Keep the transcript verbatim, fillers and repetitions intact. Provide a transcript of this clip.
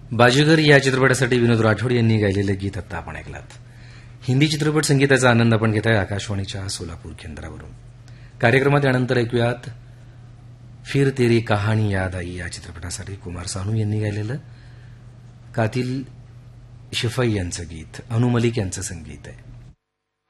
बाजीगर या चित्रपटासाठी विनोद राठोड यांनी गायलेलं गीत आता आपण ऐकलात. हिंदी चित्रपट संगीताचा आनंद आपण घेत आहे आकाशवाणीच्या सोलापूर केंद्रावरून. कार्यक्रमात यानंतर ऐकूयात फिर तेरी कहाणी याद आई या चित्रपटासाठी कुमार सानू यांनी गायलेलं कातिल शिफाई यांचं गीत, अनु मलिक यांचं संगीत आहे.